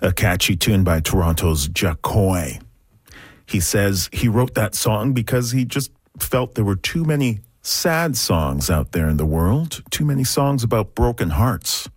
a catchy tune by Toronto's Jacoy. He says he wrote that song because he just felt there were too many sad songs out there in the world, too many songs about broken hearts.